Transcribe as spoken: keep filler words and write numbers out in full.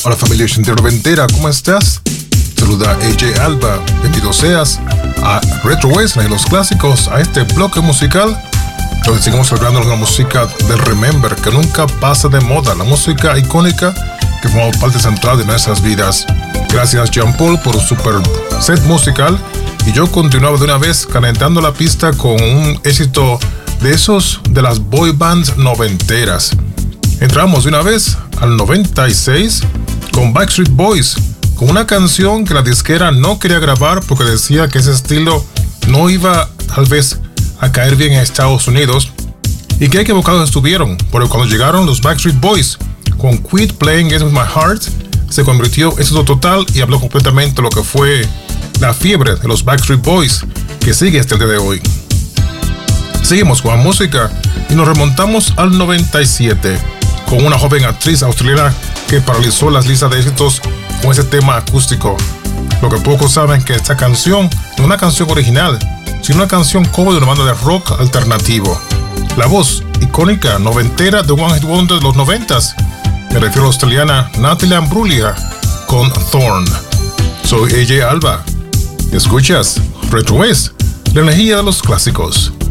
Hola familia ochentera noventera, ¿cómo estás? Saluda A J Alba, bienvenido seas a Retro West, de los clásicos, a este bloque musical donde seguimos hablando de la música del Remember, que nunca pasa de moda, la música icónica que forma parte central de nuestras vidas. Gracias Jean Paul por un super set musical, y yo continuaba de una vez calentando la pista con un éxito de esos de las boy bands noventeras. Entramos de una vez al noventa y seis con Backstreet Boys, con una canción que la disquera no quería grabar porque decía que ese estilo no iba tal vez a caer bien en Estados Unidos, y que equivocados estuvieron, porque cuando llegaron los Backstreet Boys con Quit Playing Games With My Heart, se convirtió en éxito total y habló completamente lo que fue la fiebre de los Backstreet Boys, que sigue hasta el día de hoy. Seguimos con la música y nos remontamos al noventa y siete con una joven actriz australiana que paralizó las listas de éxitos con ese tema acústico. Lo que pocos saben es que esta canción no es una canción original, sino una canción cover de una banda de rock alternativo. La voz icónica noventera de One Hit Wonder de los noventas, me refiero a la australiana Natalie Imbruglia con Thorn. Soy A J Alba. Escuchas Retro West, la energía de los clásicos.